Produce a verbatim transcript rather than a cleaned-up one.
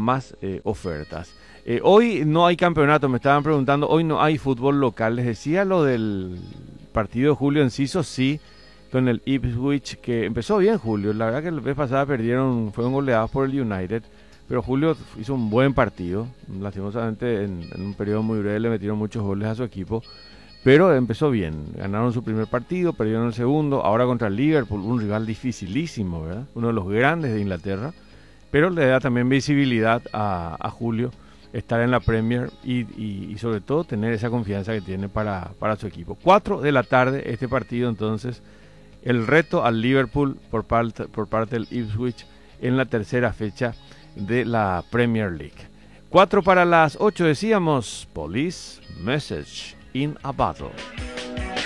más eh, ofertas. Eh, hoy no hay campeonato, me estaban preguntando, hoy no hay fútbol local. Les decía lo del partido de Julio Enciso, sí, con el Ipswich, que empezó bien Julio. La verdad que la vez pasada perdieron, fueron goleados por el United, pero Julio hizo un buen partido. Lastimosamente en, en un periodo muy breve le metieron muchos goles a su equipo, pero empezó bien. Ganaron su primer partido, perdieron el segundo, ahora contra el Liverpool, un rival dificilísimo, ¿verdad? Uno de los grandes de Inglaterra, pero le da también visibilidad a, a Julio estar en la Premier y, y, y sobre todo tener esa confianza que tiene para, para su equipo. cuatro de la tarde este partido, entonces el reto al Liverpool por parte, por parte del Ipswich en la tercera fecha de la Premier League. cuatro para las ocho decíamos, Police Message in a Bottle.